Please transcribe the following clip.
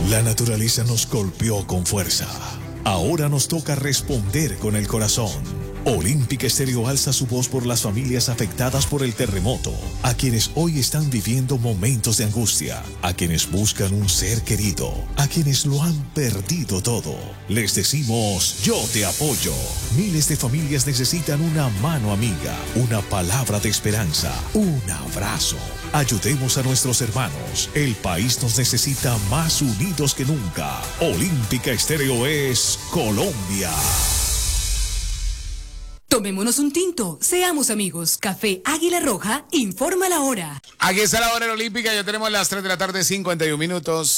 La naturaleza nos golpeó con fuerza. Ahora nos toca responder con el corazón. Olímpica Estéreo alza su voz por las familias afectadas por el terremoto, a quienes hoy están viviendo momentos de angustia, a quienes buscan un ser querido, a quienes lo han perdido todo. Les decimos, yo te apoyo. Miles de familias necesitan una mano amiga, una palabra de esperanza, un abrazo. Ayudemos a nuestros hermanos. El país nos necesita más unidos que nunca. Olímpica Estéreo es Colombia. Tomémonos un tinto, seamos amigos. Café Águila Roja informa la hora. Aquí está la hora en Olímpica, ya tenemos las 3 de la tarde, 51 minutos.